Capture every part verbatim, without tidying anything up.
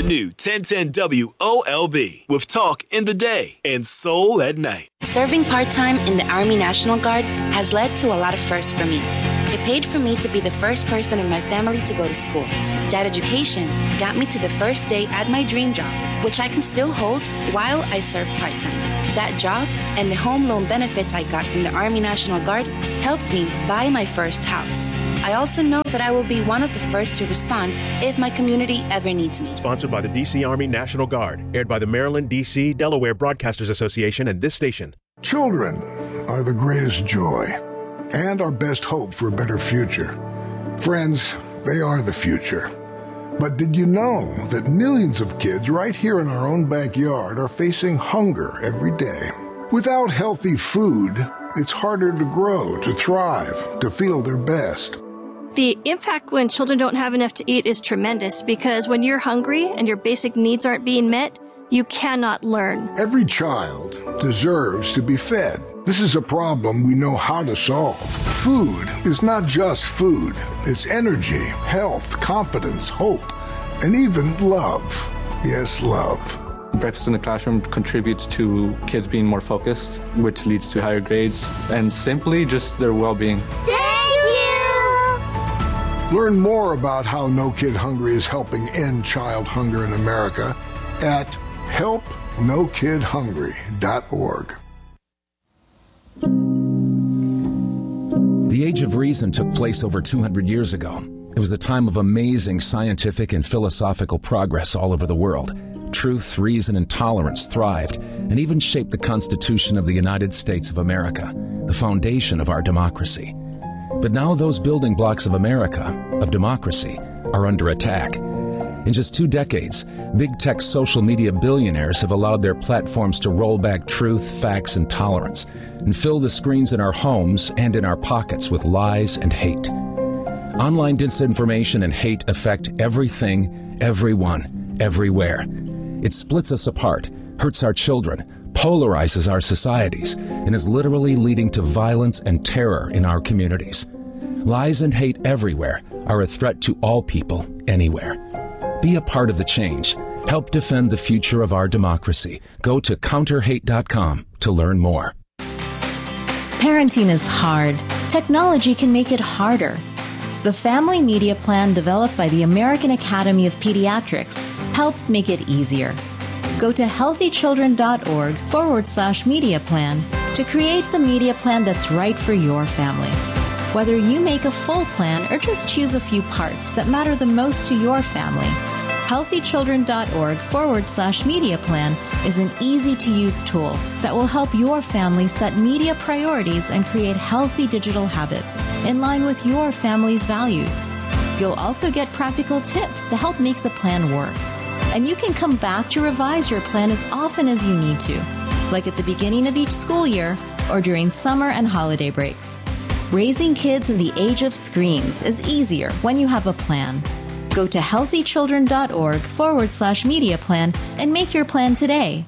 new ten ten W O L B with talk in the day and soul at night. Serving part-time in the Army National Guard has led to a lot of firsts for me. It paid for me to be the first person in my family to go to school. That education got me to the first day at my dream job, which I can still hold while I serve part-time. That job and the home loan benefits I got from the Army National Guard helped me buy my first house. I also know that I will be one of the first to respond if my community ever needs me. Sponsored by the D C Army National Guard, aired by the Maryland, D C, Delaware Broadcasters Association and this station. Children are the greatest joy and our best hope for a better future. Friends, they are the future. But did you know that millions of kids right here in our own backyard are facing hunger every day? Without healthy food, it's harder to grow, to thrive, to feel their best. The impact when children don't have enough to eat is tremendous because when you're hungry and your basic needs aren't being met, you cannot learn. Every child deserves to be fed. This is a problem we know how to solve. Food is not just food. It's energy, health, confidence, hope, and even love. Yes, love. Breakfast in the classroom contributes to kids being more focused, which leads to higher grades, and simply just their well-being. Thank you! Learn more about how No Kid Hungry is helping end child hunger in America at help no kid hungry dot org. The Age of Reason took place over two hundred years ago. It was a time of amazing scientific and philosophical progress all over the world. Truth, reason, and tolerance thrived and even shaped the Constitution of the United States of America, the foundation of our democracy. But now those building blocks of America, of democracy, are under attack. In just two decades, big tech social media billionaires have allowed their platforms to roll back truth, facts, and tolerance, and fill the screens in our homes and in our pockets with lies and hate. Online disinformation and hate affect everything, everyone, everywhere. It splits us apart, hurts our children, polarizes our societies, and is literally leading to violence and terror in our communities. Lies and hate everywhere are a threat to all people, anywhere. Be a part of the change. Help defend the future of our democracy. Go to counter hate dot com to learn more. Parenting is hard. Technology can make it harder. The Family Media Plan developed by the American Academy of Pediatrics helps make it easier. Go to healthychildren.org forward slash media plan to create the media plan that's right for your family. Whether you make a full plan or just choose a few parts that matter the most to your family, healthychildren.org forward slash media plan is an easy-to-use tool that will help your family set media priorities and create healthy digital habits in line with your family's values. You'll also get practical tips to help make the plan work. And you can come back to revise your plan as often as you need to, like at the beginning of each school year or during summer and holiday breaks. Raising kids in the age of screens is easier when you have a plan. Go to healthychildren.org forward slash media plan and make your plan today.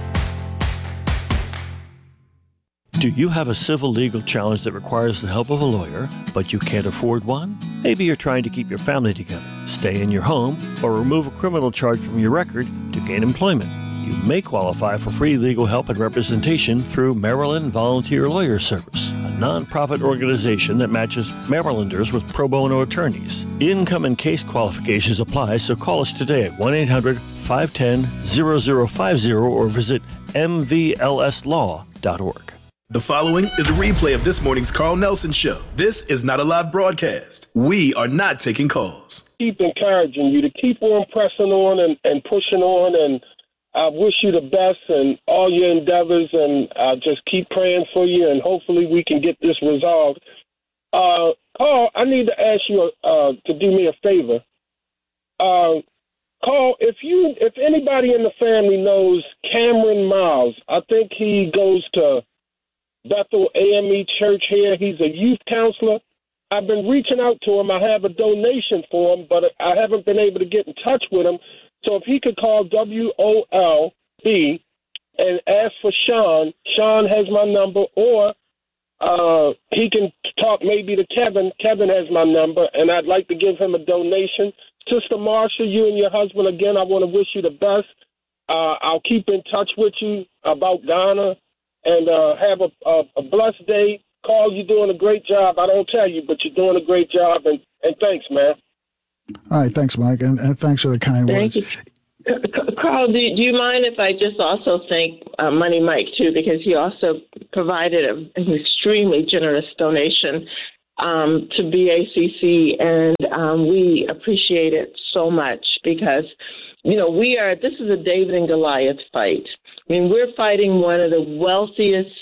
Do you have a civil legal challenge that requires the help of a lawyer, but you can't afford one? Maybe you're trying to keep your family together, stay in your home, or remove a criminal charge from your record to gain employment. You may qualify for free legal help and representation through Maryland Volunteer Lawyer Service, a nonprofit organization that matches Marylanders with pro bono attorneys. Income and case qualifications apply, so call us today at one eight hundred five one zero zero zero five zero or visit m v l s law dot org. The following is a replay of this morning's Carl Nelson Show. This is not a live broadcast. We are not taking calls. Keep encouraging you to keep on pressing on and, and pushing on, and I wish you the best in all your endeavors, and I just keep praying for you, and hopefully we can get this resolved. Uh, Carl, I need to ask you uh, to do me a favor. Uh, Carl, if you, if anybody in the family knows Cameron Miles, I think he goes to Bethel A M E Church here. He's a youth counselor. I've been reaching out to him. I have a donation for him, but I haven't been able to get in touch with him. So if he could call W O L B and ask for Sean, Sean has my number, or uh, he can talk maybe to Kevin. Kevin has my number, and I'd like to give him a donation Sister Marsha, you and your husband, again, I want to wish you the best. Uh, I'll keep in touch with you about Ghana, and uh, have a, a, a blessed day. Carl, you're doing a great job. I don't tell you, but you're doing a great job, and, and thanks, man. All right, thanks, Mike, and, and thanks for the kind Thank words. You. Carl, do, do you mind if I just also thank uh, Money Mike, too, because he also provided a, an extremely generous donation um, to B A C C, and um, we appreciate it so much because, you know, we are, this is a David and Goliath fight. I mean, we're fighting one of the wealthiest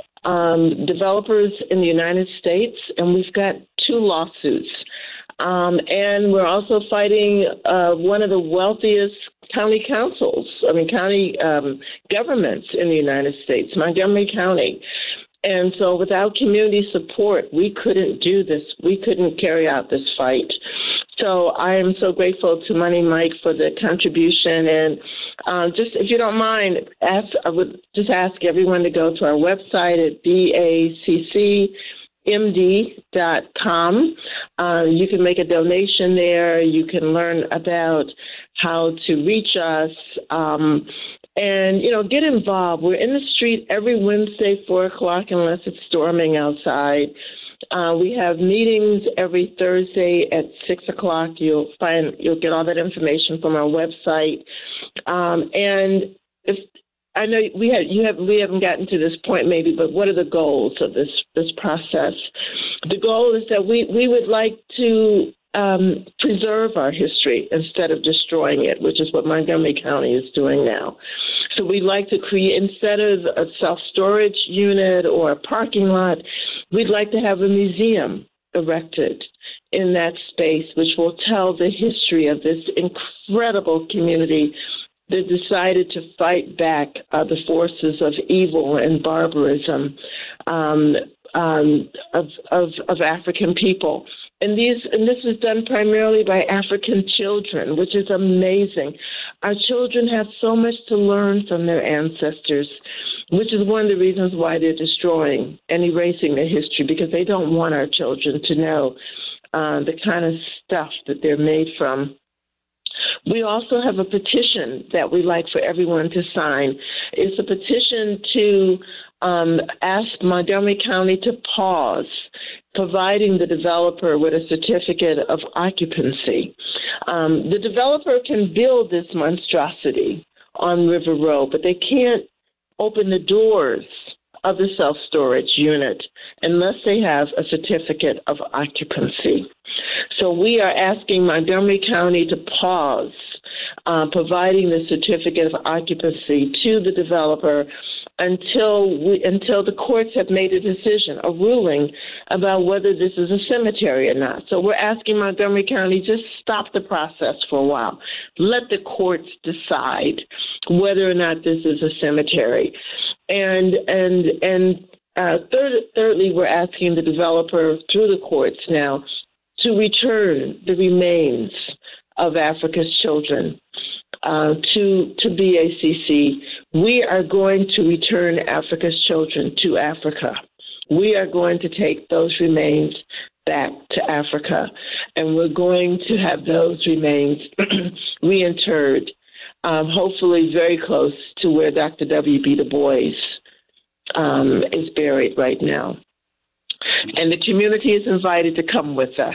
um, developers in the United States, and we've got two lawsuits. Um, and we're also fighting uh, one of the wealthiest county councils, I mean, county um, governments in the United States, Montgomery County. And so without community support, we couldn't do this. We couldn't carry out this fight. So I am so grateful to Money Mike for the contribution. And uh, just, if you don't mind, ask, I would just ask everyone to go to our website at B A C C M D dot com. Uh, you can make a donation there. You can learn about how to reach us. Um, and, you know, get involved. We're in the street every Wednesday, four o'clock, unless it's storming outside. Uh, we have meetings every Thursday at six o'clock. You'll find, you'll get all that information from our website. Um, and if, I know we have you have we haven't gotten to this point maybe, but what are the goals of this this process? The goal is that we, we would like to um, preserve our history instead of destroying it, which is what Montgomery County is doing now. So we'd like to create, instead of a self-storage unit or a parking lot, we'd like to have a museum erected in that space, which will tell the history of this incredible community that decided to fight back uh, the forces of evil and barbarism um, um, of, of, of African people. And these, and this is done primarily by African children, which is amazing. Our children have so much to learn from their ancestors, which is one of the reasons why they're destroying and erasing their history, because they don't want our children to know uh, the kind of stuff that they're made from. We also have a petition that we'd like for everyone to sign. It's a petition to um, ask Montgomery County to pause providing the developer with a certificate of occupancy. Um, the developer can build this monstrosity on River Road, but they can't open the doors of the self-storage unit unless they have a certificate of occupancy. So we are asking Montgomery County to pause uh, providing the certificate of occupancy to the developer until we, until the courts have made a decision, a ruling about whether this is a cemetery or not. So we're asking Montgomery County, just stop the process for a while. Let the courts decide whether or not this is a cemetery. And and and uh, third, thirdly, we're asking the developer through the courts now to return the remains of Africa's children uh, to to B A C C. We are going to return Africa's children to Africa. We are going to take those remains back to Africa, and we're going to have those remains reinterred, um, hopefully very close to where Doctor W B. Du Bois um, is buried right now. And the community is invited to come with us.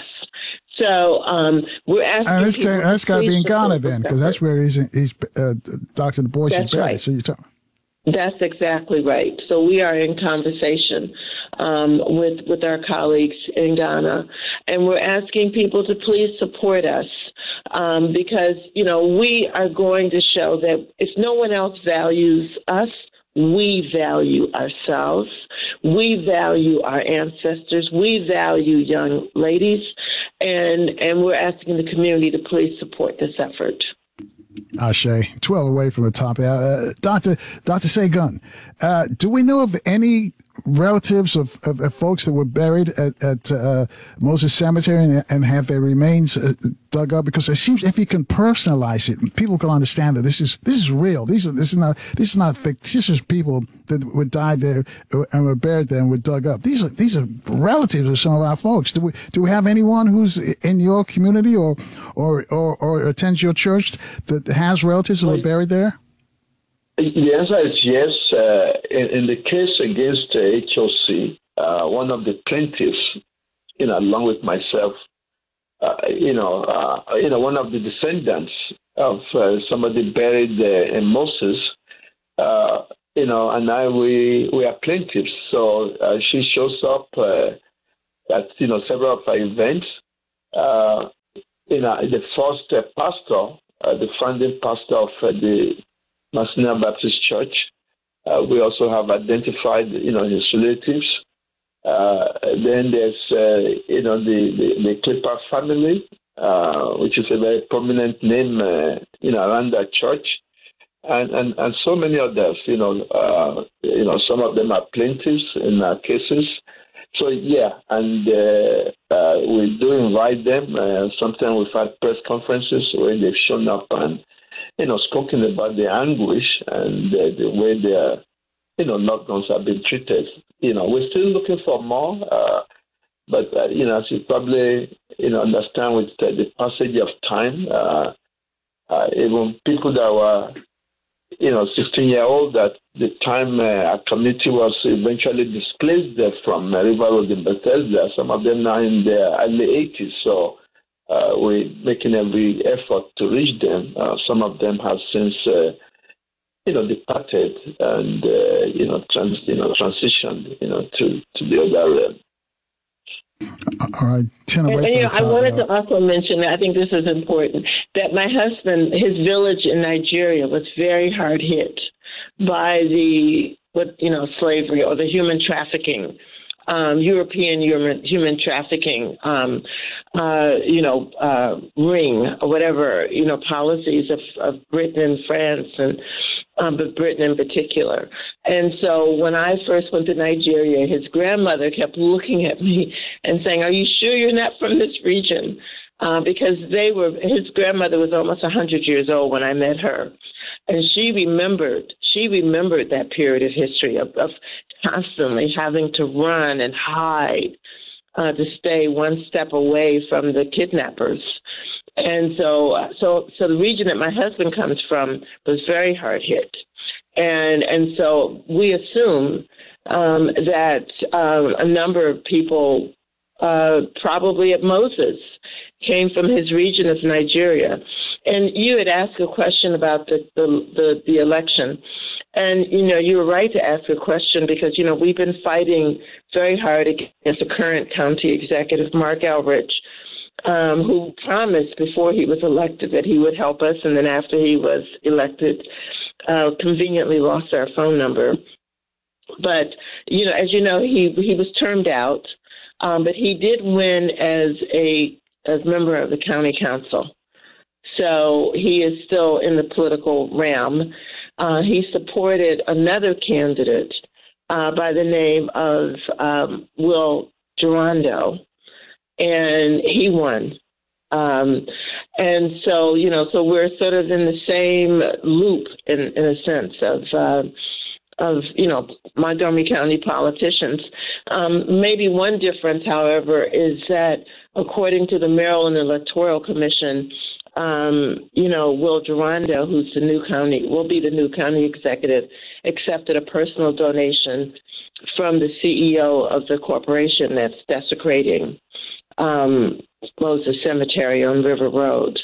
So um, we're asking. And that's, people that's got to be in Ghana support then, because that's where he's he's uh, Doctor Du Bois is That's buried. right. So you tell. That's exactly right. So we are in conversation um, with with our colleagues in Ghana, and we're asking people to please support us um, because, you know, we are going to show that if no one else values us, we value ourselves. We value our ancestors. We value young ladies, and and we're asking the community to please support this effort. Ashe, twelve away from the top. Uh, Doctor Doctor Segun, uh, do we know of any relatives of, of, of folks that were buried at, at uh, Moses Cemetery and, and have their remains uh, dug up? Because it seems if you can personalize it, people can understand that this is this is real. These are this is not this is not fictitious people that would die there and were buried there and were dug up. These are these are relatives of some of our folks. Do we do we have anyone who's in your community or or or, or attends your church that has relatives who were buried there? The answer is yes. Uh, in, in the case against uh, H O C, uh, one of the plaintiffs, you know, along with myself, uh, you know, uh, you know, one of the descendants of uh, somebody buried uh, in Moses, uh, you know, and I we we are plaintiffs. So uh, she shows up uh, at you know several of our events. Uh, you know, the first uh, pastor, uh, the founding pastor of uh, the Masina Baptist Church. Uh, we also have identified, you know, his relatives. Uh, then there's, uh, you know, the, the, the Clipper family, uh, which is a very prominent name, uh, you know, around that church, and, and, and so many others. You know, uh, you know, some of them are plaintiffs in our cases. So yeah, and uh, uh, we do invite them. Uh, sometimes we've had press conferences where they've shown up and, you know, spoken about the anguish and uh, the way their, you know, loved ones have been treated. You know, we're still looking for more, uh, but, uh, you know, as you probably, you know, understand with uh, the passage of time, uh, uh, even people that were, you know, sixteen-year-old that the time uh, our community was eventually displaced uh, from uh, River Road in Bethesda, some of them now in their early eighties, so Uh, we're making every effort to reach them. Uh, some of them have since, uh, you know, departed and, uh, you know, trans, you know, transitioned, you know, to, to the other realm. All right, Tina, and, and, you know, I wanted to also mention, I think this is important, that my husband, his village in Nigeria was very hard hit by the, what you know, slavery or the human trafficking. Um, European human, human trafficking, um, uh, you know, uh, ring or whatever, you know, policies of, of Britain and France, and um, but Britain in particular. And so when I first went to Nigeria, his grandmother kept looking at me and saying, "Are you sure you're not from this region?" Uh, because they were, his grandmother was almost one hundred years old when I met her. And she remembered, she remembered that period of history of, of constantly having to run and hide uh, to stay one step away from the kidnappers. And so, so, so the region that my husband comes from was very hard hit. And, and so we assume um, that um, a number of people, uh, probably at Moses, came from his region of Nigeria. And you had asked a question about the, the, the, the election. And, you know, you were right to ask a question because, you know, we've been fighting very hard against the current county executive, Mark Elrich, um, who promised before he was elected that he would help us. And then after he was elected, uh, conveniently lost our phone number. But, you know, as you know, he, he was termed out, um, but he did win as a as member of the county council. So he is still in the political realm. Uh, he supported another candidate uh, by the name of um, Will Durando, and he won. Um, and so, you know, so we're sort of in the same loop in, in a sense of, uh, of, you know, Montgomery County politicians. Um, maybe one difference, however, is that according to the Maryland Electoral Commission, um, you know, Will Durando, who's the new county, will be the new county executive, accepted a personal donation from the C E O of the corporation that's desecrating um, Moses Cemetery on River Road.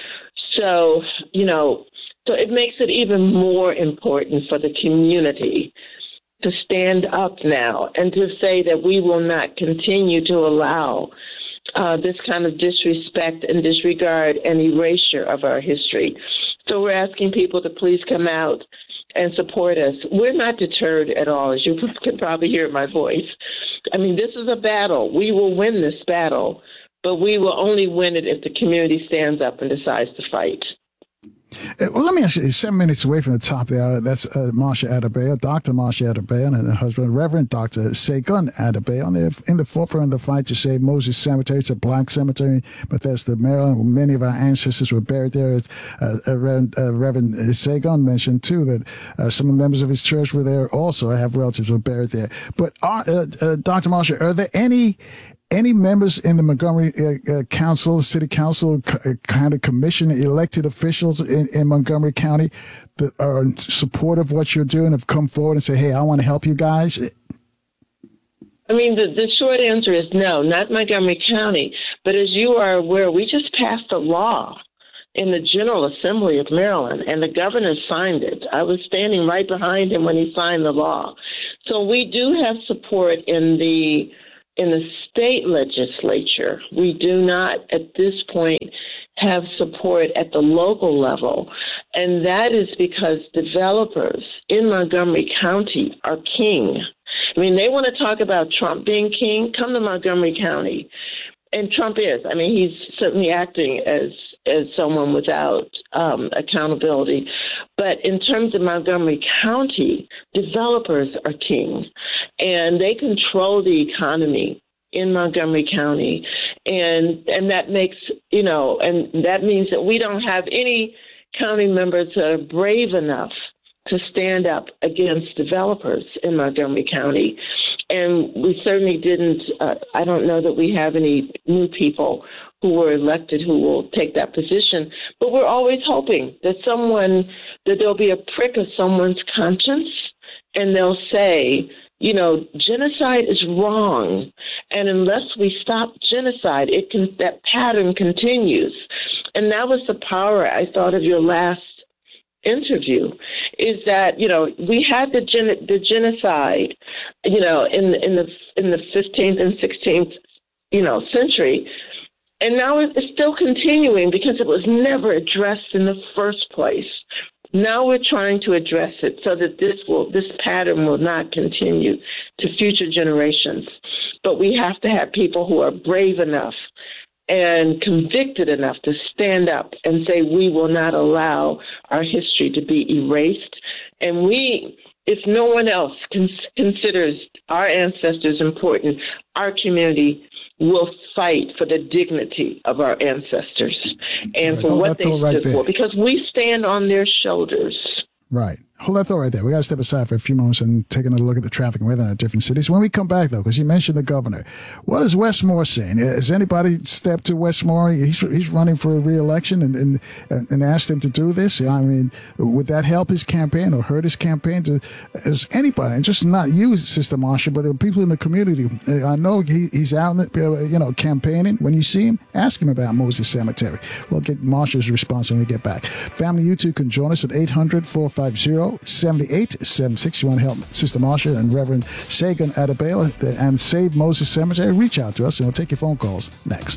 So, you know, so it makes it even more important for the community to stand up now and to say that we will not continue to allow uh, this kind of disrespect and disregard and erasure of our history. So we're asking people to please come out and support us. We're not deterred at all, as you can probably hear in my voice. I mean, this is a battle. We will win this battle, but we will only win it if the community stands up and decides to fight. Uh, Well, let me ask you, seven minutes away from the top there, that's uh, Marsha Adebayo, Doctor Marsha Adebayo, and her husband, Reverend Doctor Segun Adebayo, and they're in the forefront of the fight to save Moses Cemetery. It's a black cemetery in Bethesda, Maryland. Many of our ancestors were buried there. Uh, uh, Reverend, uh, Reverend Segun mentioned, too, that uh, some members of his church were there also. I have relatives who were buried there. But are, uh, uh, Doctor Marsha, are there any... Any members in the Montgomery uh, uh, Council, City Council, uh, kind of commission, elected officials in, in Montgomery County that are supportive of what you're doing, have come forward and say, hey, I want to help you guys? I mean, the, the short answer is no, not Montgomery County. But as you are aware, we just passed a law in the General Assembly of Maryland, and the governor signed it. I was standing right behind him when he signed the law. So we do have support in the In the state legislature. We do not, at this point, have support at the local level. And that is because developers in Montgomery County are king. I mean, they want to talk about Trump being king. Come to Montgomery County. And Trump is. I mean, he's certainly acting as as someone without um, accountability. But in terms of Montgomery County, developers are king, and they control the economy in Montgomery County. And and that makes, you know, and that means that we don't have any county members that are brave enough to stand up against developers in Montgomery County. And we certainly didn't, uh, I don't know that we have any new people who were elected who will take that position, but we're always hoping that someone, that there'll be a prick of someone's conscience and they'll say, you know, genocide is wrong. And unless we stop genocide, it can, that pattern continues. And that was the power, I thought, of your last interview, is that, you know, we had the gen- the genocide, you know, in in the in the fifteenth and sixteenth, you know, century, and now it's still continuing because it was never addressed in the first place. Now we're trying to address it so that this will this pattern will not continue to future generations. But we have to have people who are brave enough and convicted enough to stand up and say, we will not allow our history to be erased. And we, if no one else cons- considers our ancestors important, our community will fight for the dignity of our ancestors and for what they stood for, because we stand on their shoulders. Right. Hold that thought right there. We got to step aside for a few moments and take another look at the traffic and weather in our different cities. When we come back, though, because you mentioned the governor, what is Westmore saying? Has anybody stepped to Westmore? He's he's running for a re-election and, and, and asked him to do this. I mean, would that help his campaign or hurt his campaign? To, is anybody, and just not you, Sister Marsha, but the people in the community. I know he, he's out, you know, campaigning. When you see him, ask him about Moses Cemetery. We'll get Marsha's response when we get back. Family, you two can join us at eight hundred, four five zero, seven eight seven six. You want to help Sister Marsha and Reverend Segun Adebayo and save Moses Cemetery? Reach out to us and we'll take your phone calls next.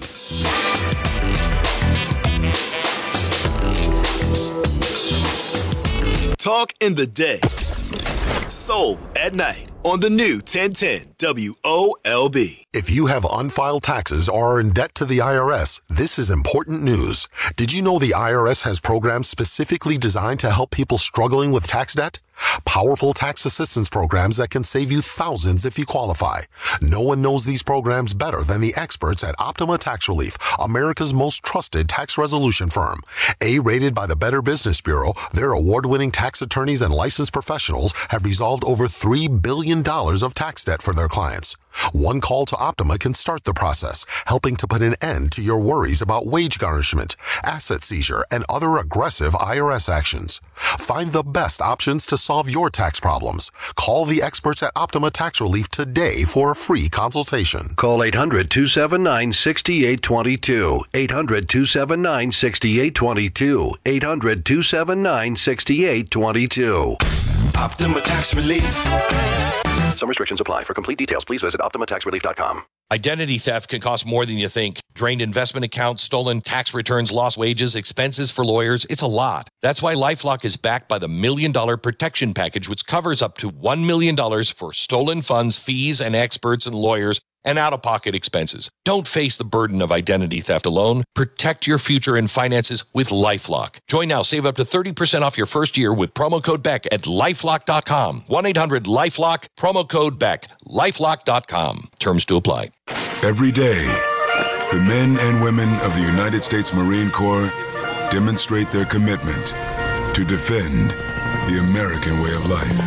Talk in the day. Soul at night on the new ten ten W O L B. If you have unfiled taxes or are in debt to the I R S, this is important news. Did you know the I R S has programs specifically designed to help people struggling with tax debt? Powerful tax assistance programs that can save you thousands if you qualify. No one knows these programs better than the experts at Optima Tax Relief, America's most trusted tax resolution firm. A-rated by the Better Business Bureau, their award-winning tax attorneys and licensed professionals have resolved over three billion dollars of tax debt for their clients. One call to Optima can start the process, helping to put an end to your worries about wage garnishment, asset seizure, and other aggressive I R S actions. Find the best options to solve your tax problems. Call the experts at Optima Tax Relief today for a free consultation. Call eight hundred, two seven nine, six eight two two. eight hundred, two seven nine, six eight two two. eight hundred, two seven nine, six eight two two. Optima Tax Relief. Some restrictions apply. For complete details, please visit optima tax relief dot com. Identity theft can cost more than you think. Drained investment accounts, stolen tax returns, lost wages, expenses for lawyers. It's a lot. That's why LifeLock is backed by the Million Dollar Protection Package, which covers up to one million dollars for stolen funds, fees, and experts and lawyers, and out-of-pocket expenses. Don't face the burden of identity theft alone. Protect your future and finances with LifeLock. Join now. Save up to thirty percent off your first year with promo code Beck at lifelock dot com. one eight hundred lifelock, promo code Beck, lifelock dot com. Terms to apply. Every day, the men and women of the United States Marine Corps demonstrate their commitment to defend the American way of life.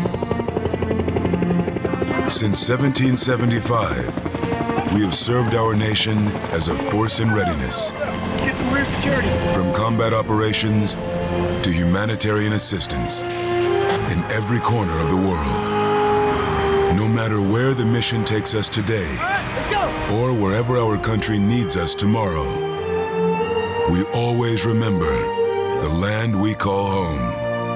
Since seventeen seventy-five, we have served our nation as a force in readiness. Get some rear security. From combat operations to humanitarian assistance in every corner of the world. No matter where the mission takes us today, or wherever our country needs us tomorrow, we always remember the land we call home.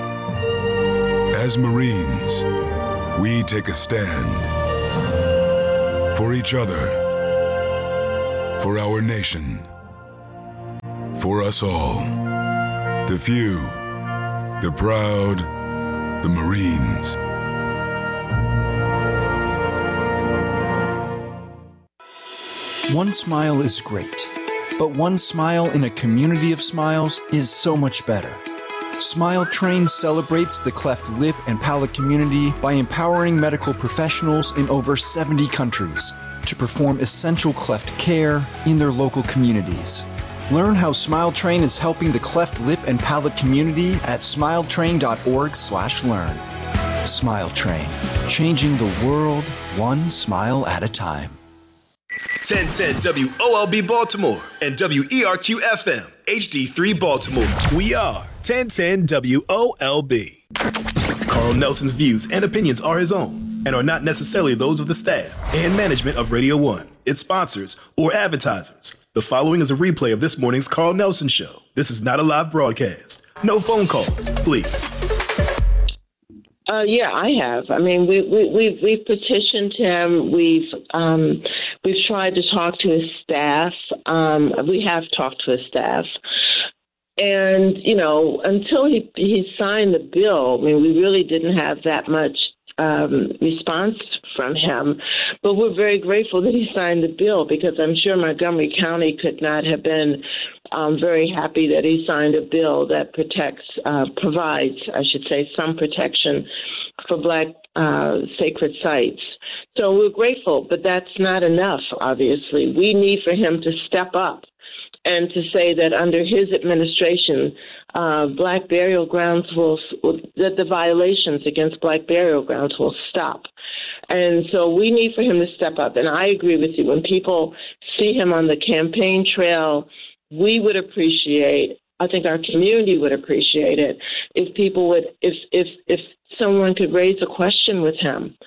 As Marines, we take a stand for each other, for our nation, for us all. The few, the proud, the Marines. One smile is great, but one smile in a community of smiles is so much better. Smile Train celebrates the cleft lip and palate community by empowering medical professionals in over seventy countries to perform essential cleft care in their local communities. Learn how Smile Train is helping the cleft lip and palate community at smiletrain dot org slash learn. Smile Train, changing the world one smile at a time. ten ten W O L B Baltimore and W E R Q F M H D three Baltimore. We are ten ten W O L B. Carl Nelson's views and opinions are his own and are not necessarily those of the staff and management of Radio One, its sponsors, or advertisers. The following is a replay of this morning's Carl Nelson Show. This is not a live broadcast. No phone calls, please. Uh, yeah, I have. I mean, we, we, we've, we've petitioned him. We've um, we've tried to talk to his staff. Um, we have talked to his staff. And, you know, until he, he signed the bill, I mean, we really didn't have that much um, response from him. But we're very grateful that he signed the bill, because I'm sure Montgomery County could not have been um, very happy that he signed a bill that protects, uh, provides, I should say, some protection for Black uh, sacred sites. So we're grateful, but that's not enough, obviously. We need for him to step up and to say that under his administration, uh, Black burial grounds will, that the violations against Black burial grounds will stop. And so we need for him to step up. And I agree with you. When people see him on the campaign trail, we would appreciate, I think our community would appreciate it, if people would, if if if someone could raise a question with him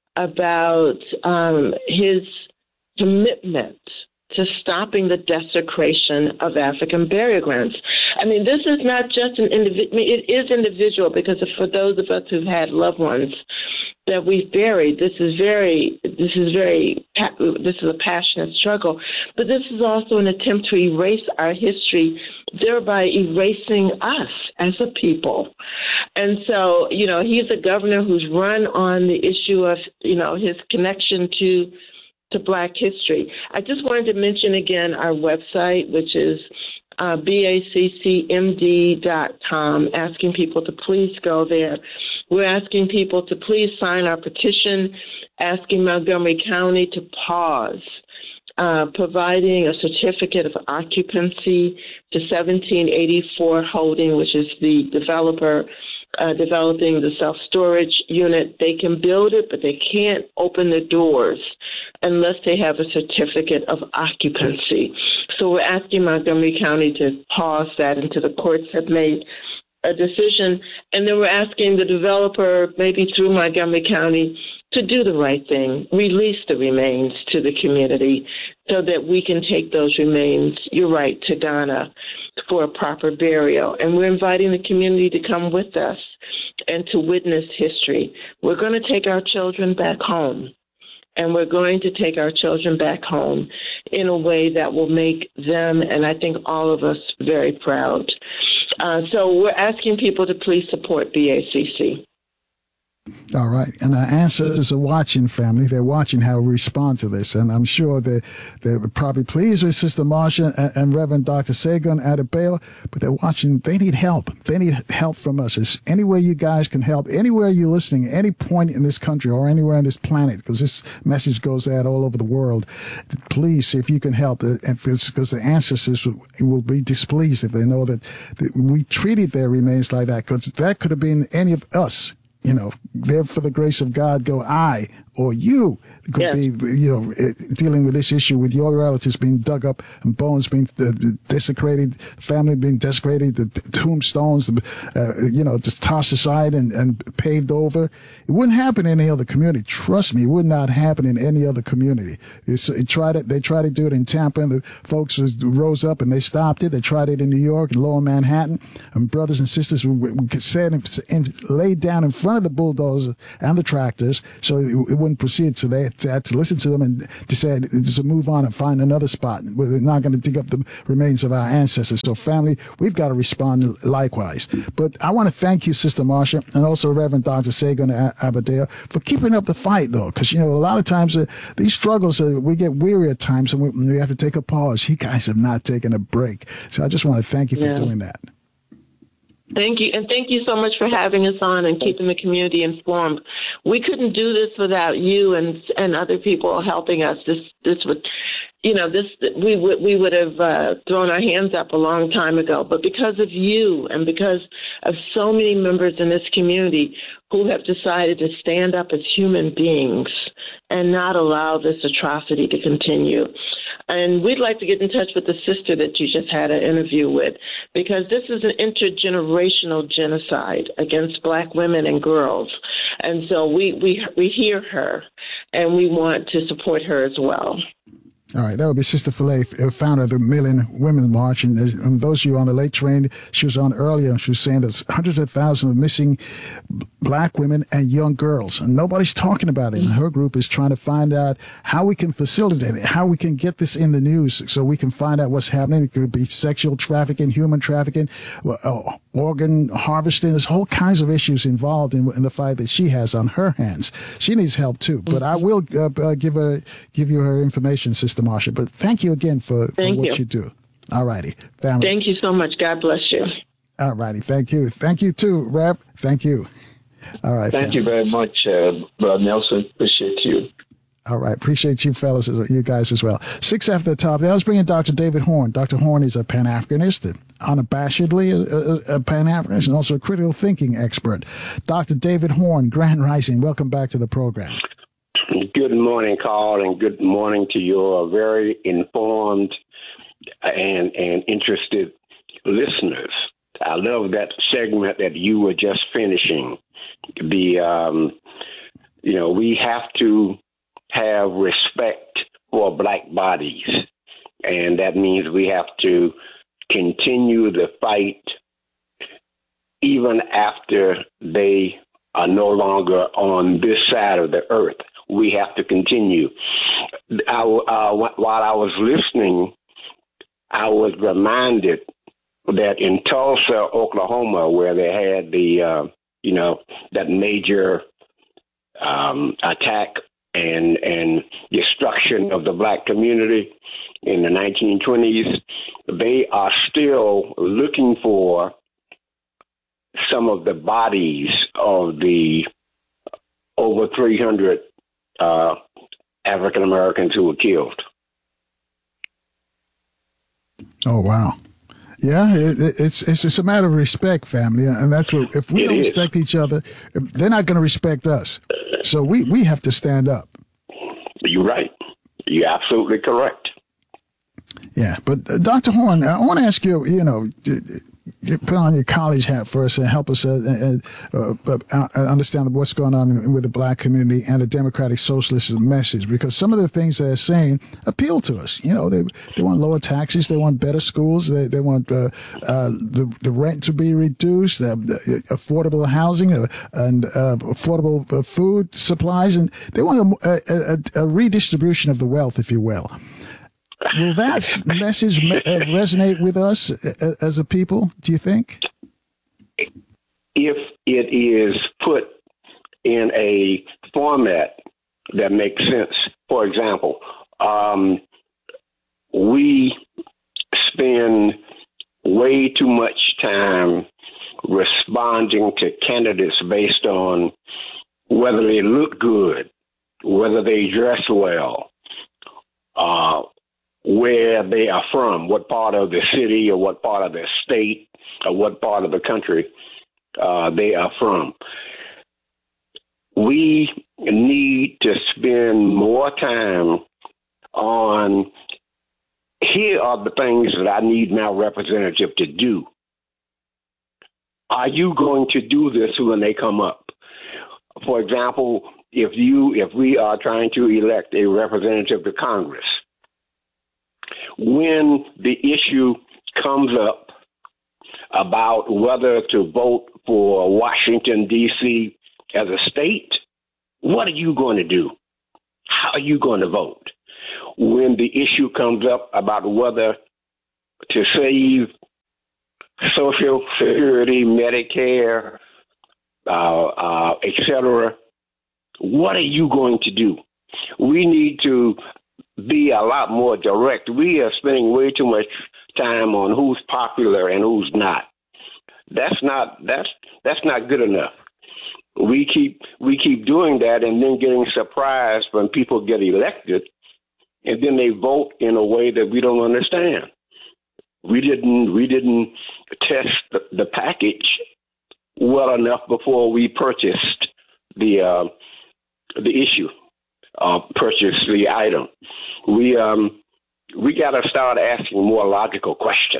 about um, his commitment to stopping the desecration of African burial grounds. I mean, this is not just an individual, I mean, it is individual, because for those of us who've had loved ones that we've buried, this is very, this is very, this is a passionate struggle. But this is also an attempt to erase our history, thereby erasing us as a people. And so, you know, he's a governor who's run on the issue of, you know, his connection to to Black history. I just wanted to mention again our website, which is uh, B A C C M D dot com, asking people to please go there. We're asking people to please sign our petition, asking Montgomery County to pause uh, providing a certificate of occupancy to seventeen eighty-four Holding, which is the developer Uh, developing the self-storage unit. They can build it, but they can't open the doors unless they have a certificate of occupancy. So we're asking Montgomery County to pause that until the courts have made a decision. And then we're asking the developer, maybe through Montgomery County, to do the right thing, release the remains to the community so that we can take those remains, you're right, to Ghana for a proper burial. And we're inviting the community to come with us and to witness history. We're going to take our children back home, and we're going to take our children back home in a way that will make them, and I think all of us, very proud. Uh, so we're asking people to please support B A C C. All right. And our ancestors are watching, family. They're watching how we respond to this. And I'm sure they, they're probably pleased with Sister Marsha and, and Reverend Doctor Segun Adebayo, but they're watching. They need help. They need help from us. There's anywhere you guys can help, anywhere you're listening, any point in this country or anywhere on this planet, because this message goes out all over the world. Please see if you can help, because the ancestors will be displeased if they know that, that we treated their remains like that, because that could have been any of us. You know, there for the grace of God go I or you. Could yes. be, you know, dealing with this issue with your relatives being dug up and bones being uh, desecrated, family being desecrated, the tombstones, uh, you know, just tossed aside and, and paved over. It wouldn't happen in any other community. Trust me, it would not happen in any other community. It's, it tried it, they tried to do it in Tampa, and the folks rose up and they stopped it. They tried it in New York and Lower Manhattan, and brothers and sisters sat and, and laid down in front of the bulldozers and the tractors so it, it wouldn't proceed. So they had to listen to them and decide to move on and find another spot. We're not going to dig up the remains of our ancestors. So family, we've got to respond likewise. But I want to thank you, Sister Marsha, and also Reverend Doctor Segun Adebayo for keeping up the fight, though, because, you know, a lot of times uh, these struggles, uh, we get weary at times and we, we have to take a pause. You guys have not taken a break. So I just want to thank you for yeah. doing that. Thank you. And thank you so much for having us on and keeping the community informed. We couldn't do this without you and and other people helping us. This this would, you know, this we would we would have uh, thrown our hands up a long time ago. But because of you and because of so many members in this community who have decided to stand up as human beings and not allow this atrocity to continue. And we'd like to get in touch with the sister that you just had an interview with, because this is an intergenerational genocide against Black women and girls. And so we, we, we hear her, and we want to support her as well. All right, that would be Sister Philae, founder of the Million Women March. And, and those of you on the late train, she was on earlier. She was saying there's hundreds of thousands of missing Black women and young girls, and nobody's talking about it. And her group is trying to find out how we can facilitate it, how we can get this in the news so we can find out what's happening. It could be sexual trafficking, human trafficking, uh, organ harvesting. There's all kinds of issues involved in, in the fight that she has on her hands. She needs help too. But I will uh, uh, give her give you her information, Sister Marsha. But thank you again for, for what you. you do. All righty, family. Thank you so much. God bless you. All righty, thank you. Thank you too, Rev. Thank you. All right. Thank family. you very much, uh, Brother Nelson. Appreciate you. All right. Appreciate you fellas, you guys as well. Six after the top. I was bringing Doctor David Horn. Doctor Horn is a Pan-Africanist, unabashedly a, a, a Pan-Africanist, and also a critical thinking expert. Doctor David Horn, Grand Rising. Welcome back to the program. Good morning, Carl, and good morning to your very informed and, and interested listeners. I love that segment that you were just finishing. The, um, you know, we have to have respect for Black bodies, and that means we have to continue the fight even after they are no longer on this side of the earth. We have to continue. I, uh, while I was listening, I was reminded that in Tulsa, Oklahoma, where they had the, uh, you know, that major um, attack and and destruction of the Black community in the nineteen twenties, they are still looking for some of the bodies of the over three hundred uh, African Americans who were killed. Oh, wow. Yeah, it, it's it's it's a matter of respect, family, and that's what. If we it don't is. respect each other, they're not going to respect us. So we, we have to stand up. You're right. You're absolutely correct. Yeah, but uh, Doctor Horn, I want to ask you. You know, put on your college hat for us and help us uh, uh, uh, uh, understand what's going on with the Black community and the Democratic Socialist message, because some of the things they're saying appeal to us. You know, they they want lower taxes, they want better schools, they they want uh, uh, the the rent to be reduced, uh, affordable housing, uh, and uh, affordable uh, food supplies, and they want a, a, a redistribution of the wealth, if you will. Will that message resonate with us as a people, do you think? If it is put in a format that makes sense. For example, um, we spend way too much time responding to candidates based on whether they look good, whether they dress well, uh, where they are from, what part of the city or what part of the state or what part of the country uh, they are from. We need to spend more time on, here are the things that I need my representative to do. Are you going to do this when they come up? For example, if you if we are trying to elect a representative to Congress, when the issue comes up about whether to vote for Washington, D C as a state, what are you going to do? How are you going to vote? When the issue comes up about whether to save Social Security, Medicare, uh, uh, et cetera, what are you going to do? We need to be a lot more direct. We are spending way too much time on who's popular and who's not. That's not that's that's not good enough. We keep we keep doing that and then getting surprised when people get elected, and then they vote in a way that we don't understand. We didn't we didn't test the, the package well enough before we purchased the uh, the issue, uh, purchased the item. We um we got to start asking more logical questions.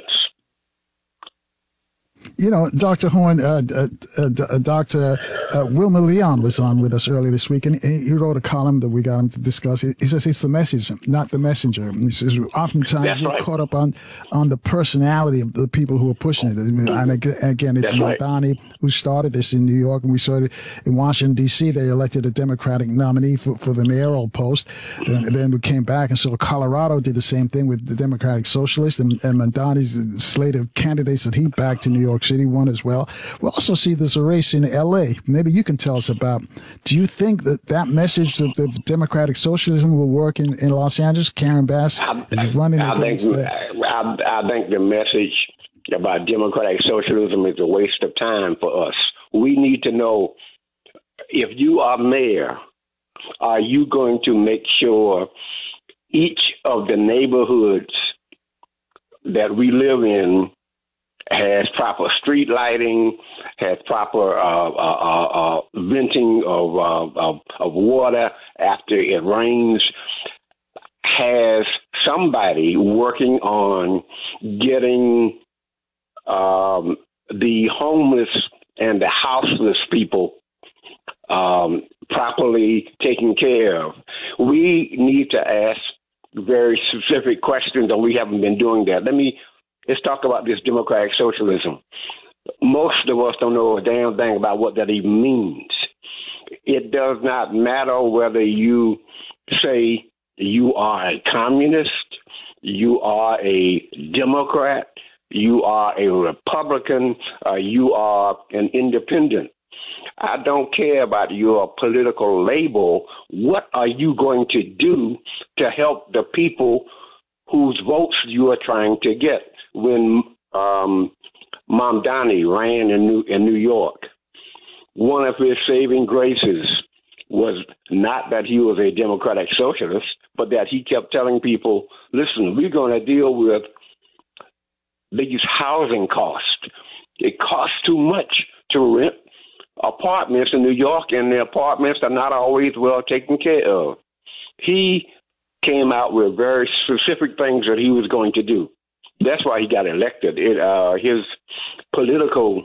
You know, Doctor Horne, uh, uh, uh, Doctor Uh, Wilmer Leon was on with us earlier this week, and he wrote a column that we got him to discuss. He says it's the message, not the messenger. He says oftentimes That's we're right. caught up on, on the personality of the people who are pushing it. And again, it's That's right. Mamdani who started this in New York, and we saw it in Washington, D C. They elected a Democratic nominee for, for the mayoral post. And then we came back, and so Colorado did the same thing with the Democratic Socialist, and, and Mamdani's slate of candidates that he backed in New York City won as well. We also see there's a race in L A. Maybe you can tell us about. Do you think that that message of the Democratic Socialism will work in, in Los Angeles? Karen Bass is running I think against that. I, I think the message about democratic socialism is a waste of time for us. We need to know, if you are mayor, are you going to make sure each of the neighborhoods that we live in has proper street lighting, has proper uh, uh, uh, venting of, uh, of of water after it rains, has somebody working on getting um, the homeless and the houseless people um, properly taken care of. We need to ask very specific questions, and we haven't been doing that. Let me let's talk about this democratic socialism. Most of us don't know a damn thing about what that even means. It does not matter whether you say you are a communist, you are a Democrat, you are a Republican, uh, you are an independent. I don't care about your political label. What are you going to do to help the people whose votes you are trying to get? When um, Mamdani ran in New, in New York, one of his saving graces was not that he was a democratic socialist, but that he kept telling people, listen, we're going to deal with these housing costs. It costs too much to rent apartments in New York, and the apartments are not always well taken care of. He came out with very specific things that he was going to do. That's why he got elected. It, uh, his political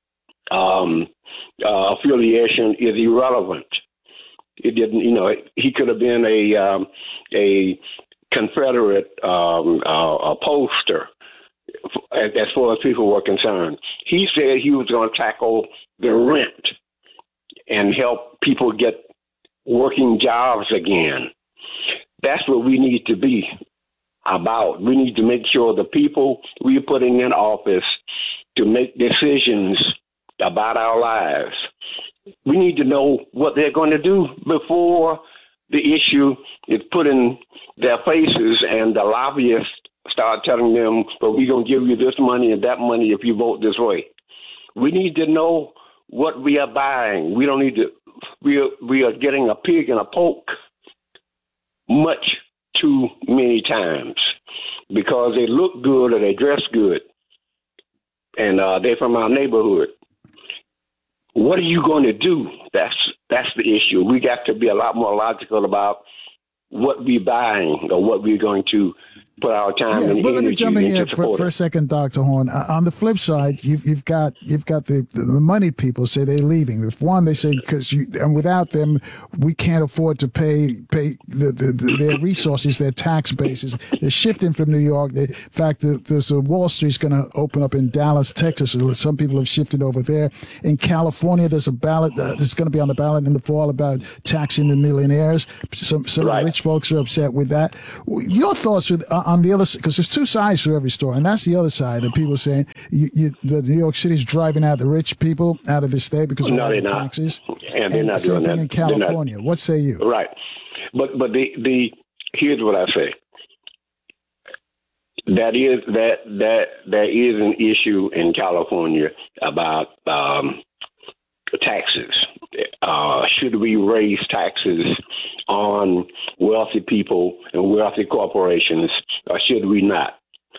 um, uh, affiliation is irrelevant. It didn't, you know, he could have been a um, a Confederate um, uh, a pollster as, as far as people were concerned. He said he was going to tackle the rent and help people get working jobs again. That's what we need to be about. We need to make sure the people we're putting in office to make decisions about our lives we need to know what they're going to do before the issue is put in their faces and the lobbyists start telling them, well, we're going to give you this money and that money if you vote this way. We need to know what we are buying. We don't need to, we are, we are getting a pig in a poke much too many times because they look good or they dress good and uh, they're from our neighborhood. What are you going to do? That's that's the issue. We got to be a lot more logical about what we're buying or what we're going to put our time yeah, and but energy let me jump in here for, for a it. second, Doctor Horn. Uh, on the flip side, you've you've got you've got the, the money people say they're leaving. If one, they say because you and without them, we can't afford to pay pay the, the, the, their resources, their tax bases. They're shifting from New York. They, in fact, the, there's a Wall Street's going to open up in Dallas, Texas. Some people have shifted over there. In California, there's a ballot uh, that's going to be on the ballot in the fall about taxing the millionaires. Some some right. rich folks are upset with that. Your thoughts with, uh, on the other side, because there's two sides to every story, and that's the other side that people saying you, you, the New York City's driving out the rich people out of the state because no, of they're the not. taxes. And they're and not the same doing thing that. in California. What say you? Right, but but the the here's what I say. That is that that there is an issue in California about um, taxes. Uh, should we raise taxes on wealthy people and wealthy corporations, or should we not?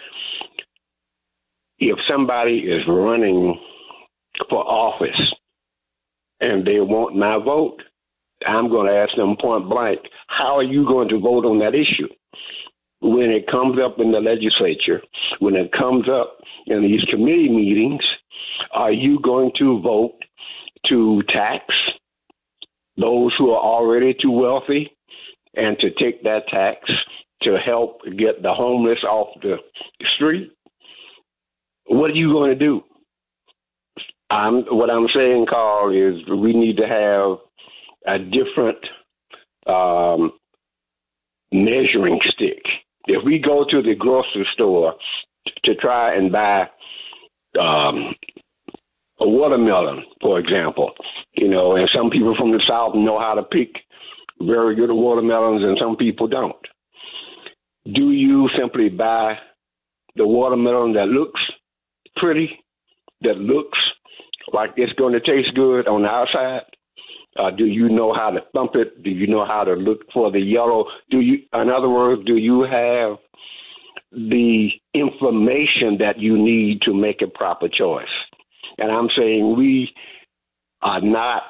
If somebody is running for office and they want my vote, I'm going to ask them point blank, how are you going to vote on that issue? When it comes up in the legislature, when it comes up in these committee meetings, are you going to vote to tax those who are already too wealthy and to take that tax to help get the homeless off the street? What are you going to do? I'm, what I'm saying, Carl, is we need to have a different um, measuring stick. If we go to the grocery store to try and buy um, a watermelon, for example, you know, and some people from the South know how to pick very good watermelons and some people don't. Do you simply buy the watermelon that looks pretty, that looks like it's going to taste good on the outside? Uh, do you know how to thump it? Do you know how to look for the yellow? Do you, in other words, do you have the information that you need to make a proper choice? And I'm saying we are not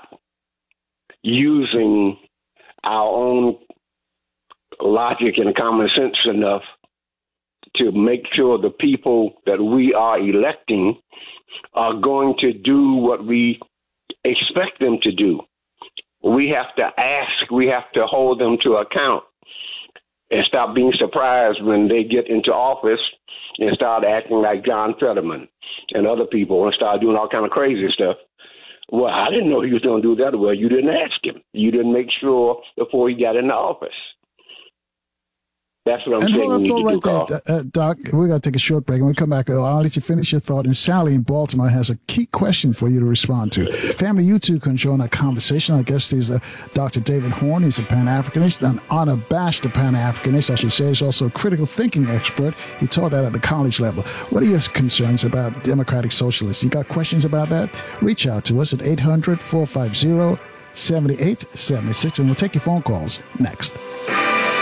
using our own logic and common sense enough to make sure the people that we are electing are going to do what we expect them to do. We have to ask, we have to hold them to account and stop being surprised when they get into office and start acting like John Fetterman and other people and start doing all kind of crazy stuff. Well, I didn't know he was going to do that. Well, you didn't ask him. You didn't make sure before he got into office. That's what I'm and saying. hold we on, need right to do, there, uh, Doc. We're going to take a short break. When we come back, I'll let you finish your thought. And Sally in Baltimore has a key question for you to respond to. Family, you too can join our conversation. Our guest is uh, Doctor David Horn. He's a Pan-Africanist, an unabashed Pan-Africanist, I should say. He's also a critical thinking expert. He taught that at the college level. What are your concerns about democratic socialists? You got questions about that? Reach out to us at eight hundred, four five zero, seven eight seven six, and we'll take your phone calls next.